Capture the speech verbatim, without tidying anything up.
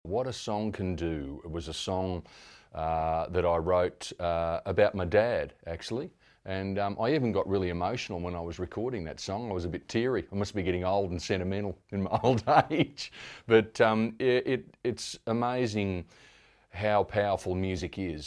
What a Song Can Do. It was a song uh, that I wrote uh, about my dad, actually. And um, I even got really emotional when I was recording that song. I was a bit teary. I must be getting old and sentimental in my old age. But um, it, it, it's amazing how powerful music is.